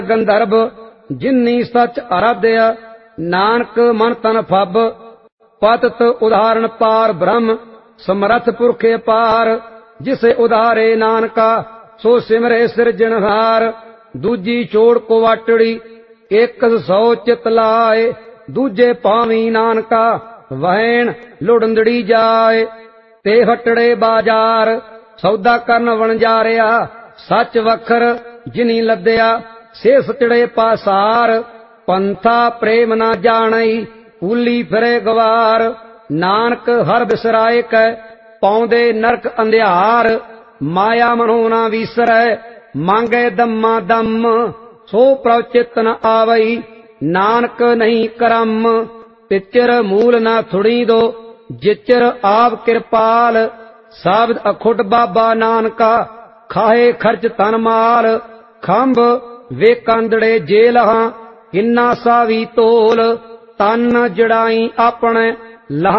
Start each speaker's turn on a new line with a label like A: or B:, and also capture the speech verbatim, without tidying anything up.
A: ਗੰਧਰਬ ਜਿਨੀ ਸੱਚ ਅਰਾਧਿਆ ਨਾਨਕ ਮਨ ਤਨ ਫੱਬ ਪਤਤ ਉਦਾਹਰਣ ਪਾਰ ਬ੍ਰਹਮ ਸਮਰਥ ਪੁਰਖੇ ਪਾਰ ਜਿਸੇ ਉਦਾਰੇ ਨਾਨਕਾ ਸੋ ਸਿਮਰੇ ਸਿਰਜਣਹਾਰ ਦੂਜੀ ਛੋੜ ਕੁਵਾਟੜੀ ਇੱਕ ਸੌ ਚਿਤ ਲਾਏ ਦੂਜੇ ਪਾਵੀ ਨਾਨਕਾ ਵਹਿਣ ਲੁੜੰਦੜੀ ਜਾਏ ਤੇ ਹਟੜੇ ਬਾਜ਼ਾਰ ਸੌਦਾ ਕਰਨ ਵਣਜਾਰਿਆ ਸੱਚ ਵਖਰ ਜਿਨੀ ਲੱਦਿਆ ਸੇ ਸਚੜੇ ਪਾਸਾਰ ਪੰਥਾ ਪ੍ਰੇਮ ਨਾ ਜਾਣਈ ਕੂਲੀ ਫਿਰੇ ਗਵਾਰ ਨਾਨਕ ਹਰ ਬਿਸਰਾਏ ਕੈ ਪਾਉਂਦੇ ਨਰਕ ਅੰਧਿਆਰ ਮਾਇਆ ਮਨੋ ਨਾ ਵੀਸਰੈ ਮੰਗੇ ਦਮਾ ਦਮ ਸੋ ਪ੍ਰਭ ਚਿਤ ਨ ਆਵਈ ਨਾਨਕ ਨਹੀਂ ਕਰਮ ਤਿਚਰ ਮੂਲ ਨਾ ਥੁੜੀ ਦੋ ਜਿਚਰ ਆਪ ਕਿਰਪਾਲ ਸਾਬਦ ਅਖੁੱਟ ਬਾਬਾ ਨਾਨਕਾ ਖਾਏ ਖਰਚ ਤਨ ਮਾਲ ਖੰਭ ਵੇ ਕੰਦੜੇ ਜੇਲਹਾਂ ਕਿੰਨਾ ਸਾਵੀ ਤੋਲ ਤਨ ਜੜਾਈ ਆਪਣੇ ਲਹਾਂ